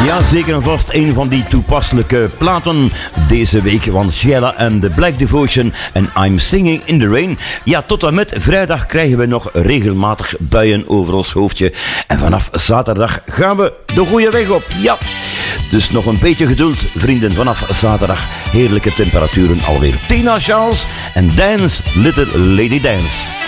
Ja, zeker en vast een van die toepasselijke platen deze week. Want Sheila en The Black Devotion en I'm Singing in the Rain. Ja, tot en met vrijdag krijgen we nog regelmatig buien over ons hoofdje. En vanaf zaterdag gaan we de goede weg op. Ja, dus nog een beetje geduld, vrienden. Vanaf zaterdag heerlijke temperaturen alweer. Tina Charles en Dance, Little Lady Dance.